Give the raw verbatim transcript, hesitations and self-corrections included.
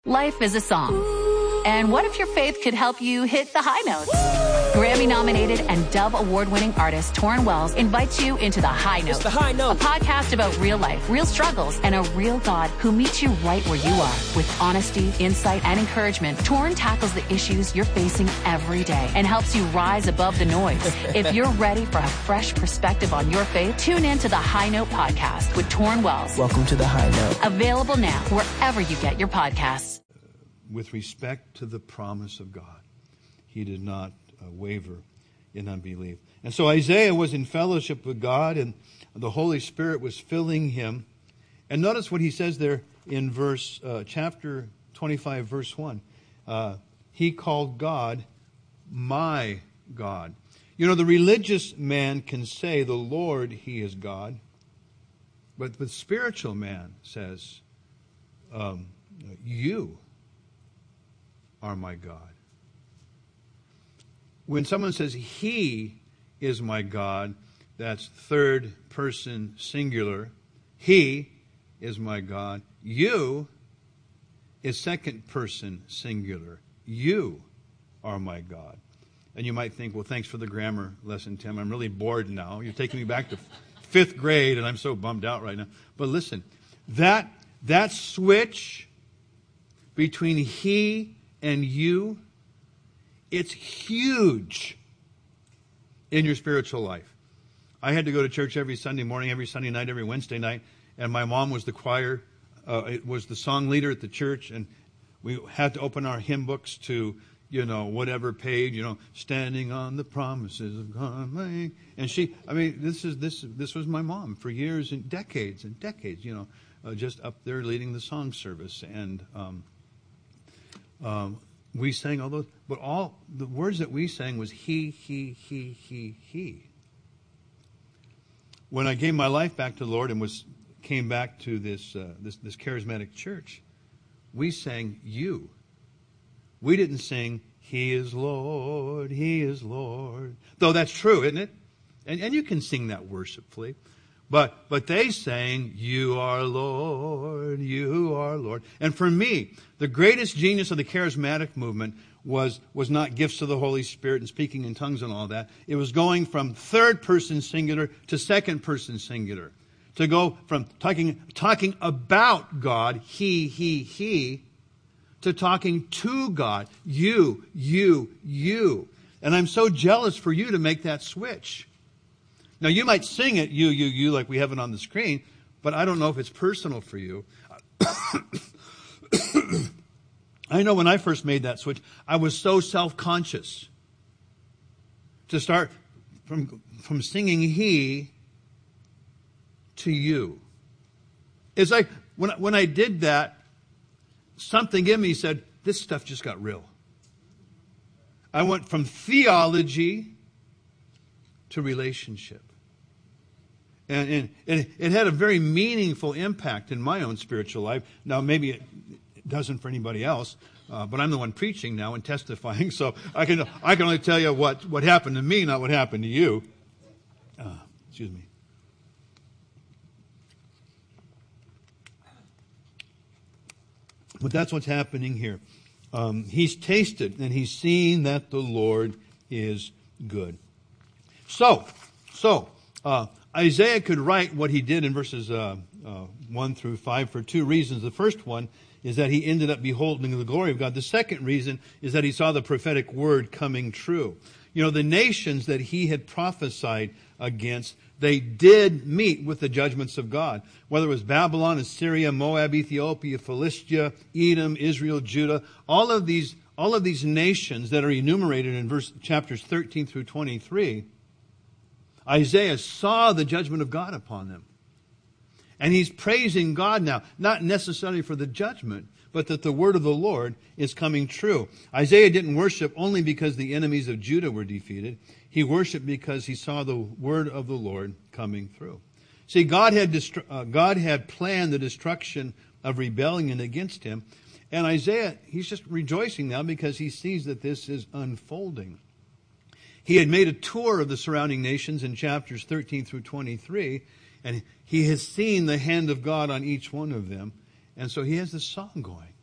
Life is a song. And what if your faith could help you hit the high notes? Grammy-nominated and Dove Award-winning artist Torrin Wells invites you into The High Note. It's The High Note. A podcast about real life, real struggles, and a real God who meets you right where you are. With honesty, insight, and encouragement, Torrin tackles the issues you're facing every day and helps you rise above the noise. If you're ready for a fresh perspective on your faith, tune in to The High Note podcast with Torrin Wells. Welcome to The High Note. Available now wherever you get your podcasts. With respect to the promise of God, he did not uh, waver in unbelief. And so Isaiah was in fellowship with God, and the Holy Spirit was filling him. And notice what he says there in verse uh, chapter twenty-five, verse one. Uh, he called God my God. You know, the religious man can say, the Lord, he is God. But the spiritual man says, um, you are my God. When someone says he is my God, that's third person singular. He is my God. You is second person singular. You are my God. And you might think, well, thanks for the grammar lesson, Tim. I'm really bored now. You're taking me back to fifth grade, and I'm so bummed out right now. But listen, that that switch between he and you, it's huge in your spiritual life. I had to go to church every Sunday morning, every Sunday night, every Wednesday night, and my mom was the choir, uh, it was the song leader at the church, and we had to open our hymn books to, you know, whatever page, you know, standing on the promises of God. And she, I mean, this is this this was my mom for years and decades and decades, you know, uh, just up there leading the song service. And um Um, we sang all those, but all the words that we sang was he, he, he, he, he. When I gave my life back to the Lord and was came back to this uh, this this charismatic church, we sang you. We didn't sing he is Lord, he is Lord. Though that's true, isn't it? And and you can sing that worshipfully. But but they sang, you are Lord, you are Lord. And for me, the greatest genius of the charismatic movement was, was not gifts of the Holy Spirit and speaking in tongues and all that. It was going from third person singular to second person singular. To go from talking, talking about God, he, he, he, to talking to God, you, you, you. And I'm so jealous for you to make that switch. Now, you might sing it, you, you, you, like we have it on the screen, but I don't know if it's personal for you. I know when I first made that switch, I was so self-conscious to start from, from singing he to you. It's like when, when I did that, something in me said, this stuff just got real. I went from theology to relationship. And, and, and it had a very meaningful impact in my own spiritual life. Now, maybe it doesn't for anybody else, uh, but I'm the one preaching now and testifying, so I can I can only tell you what, what happened to me, not what happened to you. Uh, excuse me. But that's what's happening here. Um, he's tasted and he's seen that the Lord is good. So, so uh, Isaiah could write what he did in verses uh, uh, one through five for two reasons. The first one is that he ended up beholding the glory of God. The second reason is that he saw the prophetic word coming true. You know, the nations that he had prophesied against, they did meet with the judgments of God. Whether it was Babylon, Assyria, Moab, Ethiopia, Philistia, Edom, Israel, Judah, all of these, all of these nations that are enumerated in verse chapters thirteen through twenty-three, Isaiah saw the judgment of God upon them. And he's praising God now, not necessarily for the judgment, but that the word of the Lord is coming true. Isaiah didn't worship only because the enemies of Judah were defeated. He worshiped because he saw the word of the Lord coming through. See, God had destru- uh, God had planned the destruction of rebellion against him. And Isaiah, he's just rejoicing now because he sees that this is unfolding. He had made a tour of the surrounding nations in chapters thirteen through twenty-three, and he has seen the hand of God on each one of them. And so he has this song going.